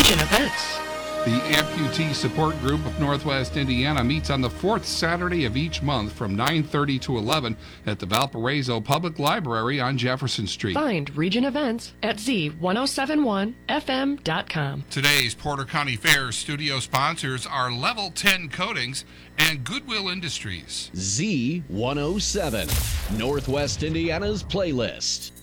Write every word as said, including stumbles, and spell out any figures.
Region Events. The Amputee Support Group of Northwest Indiana meets on the fourth Saturday of each month from nine thirty to eleven at the Valparaiso Public Library on Jefferson Street. Find Region Events at Z ten seventy-one F M dot com. Today's Porter County Fair studio sponsors are Level ten Coatings and Goodwill Industries. Z one oh seven, Northwest Indiana's playlist.